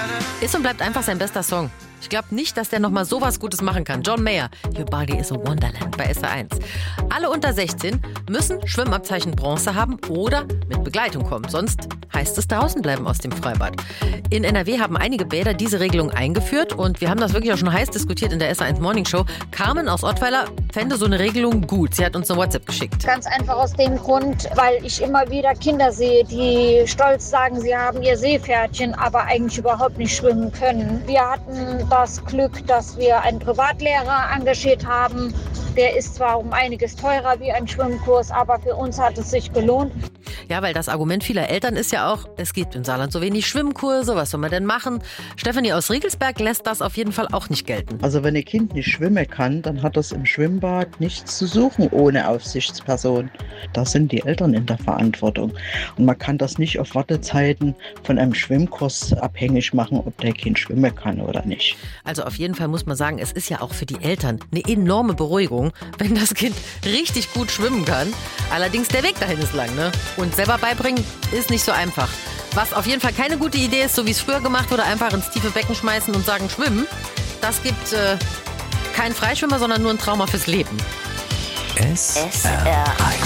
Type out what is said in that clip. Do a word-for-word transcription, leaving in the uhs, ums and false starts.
Ist und bleibt einfach sein bester Song. Ich glaube nicht, dass der nochmal sowas Gutes machen kann. John Mayer, Your Body is a Wonderland bei S R eins. Alle unter sechzehn müssen Schwimmabzeichen Bronze haben oder mit Begleitung kommen. Sonst heißt es draußen bleiben aus dem Freibad. In N R W haben einige Bäder diese Regelung eingeführt und wir haben das wirklich auch schon heiß diskutiert in der S R eins Morning Show. Carmen aus Ottweiler fände so eine Regelung gut. Sie hat uns eine WhatsApp geschickt. Ganz einfach aus dem Grund, weil ich immer wieder Kinder sehe, die stolz sagen, sie haben ihr Seepferdchen, aber eigentlich überhaupt nicht schwimmen können. Wir hatten das Glück, dass wir einen Privatlehrer engagiert haben. Der ist zwar um einiges teurer wie ein Schwimmkurs, aber für uns hat es sich gelohnt. Ja, weil das Argument vieler Eltern ist ja auch, es gibt im Saarland so wenig Schwimmkurse, was soll man denn machen? Stefanie aus Riegelsberg lässt das auf jeden Fall auch nicht gelten. Also wenn ein Kind nicht schwimmen kann, dann hat das im Schwimmbad nichts zu suchen ohne Aufsichtsperson. Da sind die Eltern in der Verantwortung. Und man kann das nicht auf Wartezeiten von einem Schwimmkurs abhängig machen, ob der Kind schwimmen kann oder nicht. Also auf jeden Fall muss man sagen, es ist ja auch für die Eltern eine enorme Beruhigung, wenn das Kind richtig gut schwimmen kann. Allerdings der Weg dahin ist lang, ne? Und selber beibringen ist nicht so einfach. Was auf jeden Fall keine gute Idee ist, so wie es früher gemacht wurde, einfach ins tiefe Becken schmeißen und sagen schwimmen. Das gibt äh, keinen Freischwimmer, sondern nur ein Trauma fürs Leben. S R eins